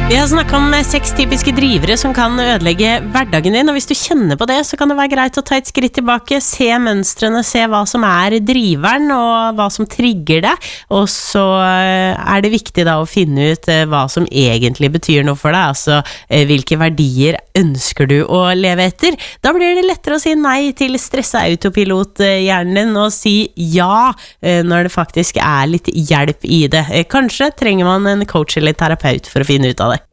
Vi har snakket om 6 typiske drivere som kan ødelegge hverdagen din, og hvis du kjenner på det, så kan det være greit å ta et skritt tilbake, se mønstrene, se hva som driveren, og hva som trigger deg, og så det viktig da å finne ut hva som egentlig betyr noe for deg, altså hvilke verdier ønsker du å leve etter. Da blir det lettere å si nei til stressa autopilot-hjernen din, og si ja når det faktisk litt hjelp i det. Kanskje trenger man en coach eller terapeut for å finne ut av det.